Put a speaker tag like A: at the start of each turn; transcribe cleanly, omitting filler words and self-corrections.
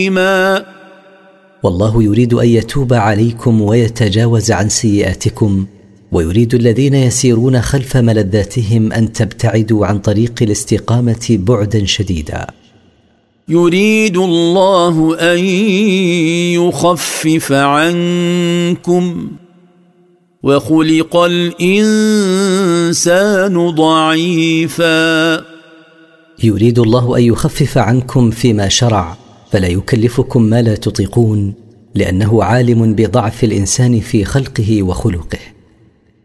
A: والله يريد أن يتوب عليكم ويتجاوز عن سيئاتكم، ويريد الذين يسيرون خلف ملذاتهم أن تبتعدوا عن طريق الاستقامة بعدا شديدا.
B: يريد الله أن يخفف عنكم وخلق الإنسان ضعيفا.
A: يريد الله أن يخفف عنكم فيما شرع، فلا يكلفكم ما لا تطيقون، لأنه عالم بضعف الإنسان في خلقه وخلقه.